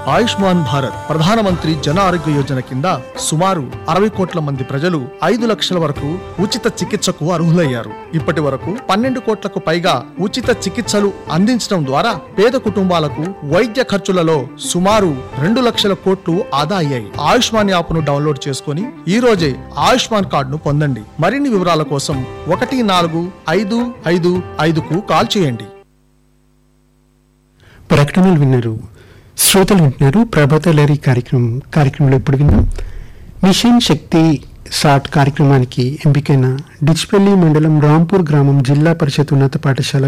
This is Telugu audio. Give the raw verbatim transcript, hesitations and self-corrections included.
ఆయుష్మాన్ భారత్ ప్రధానమంత్రి జన ఆరోగ్య యోజన కింద సుమారు అరవై కోట్ల మంది ప్రజలు ఐదు లక్షల వరకు ఉచిత చికిత్సకు అర్హులయ్యారు. ఇప్పటి వరకు పన్నెండు కోట్లకు పైగా ఉచిత చికిత్సలు అందించడం ద్వారా పేద కుటుంబాలకు వైద్య ఖర్చులలో సుమారు రెండు లక్షల కోట్లు ఆదా అయ్యాయి. ఆయుష్మాన్ యాప్ ను డౌన్లోడ్ చేసుకుని ఈ రోజే ఆయుష్మాన్ కార్డును పొందండి. మరిన్ని వివరాల కోసం ఒకటి నాలుగు ఐదు ఐదు ఐదుకు కాల్ చేయండి. ప్రకటనలు విన్నారు. శ్రోతలు వింటున్నారు ప్రభాత లహరి కార్యక్రమం. కార్యక్రమంలో ఇప్పుడు విన్నాం మిషన్ శక్తి సాట్ కార్యక్రమానికి ఎంపికైన డిచ్పల్లి మండలం రాంపూర్ గ్రామం జిల్లా పరిషత్ ఉన్నత పాఠశాల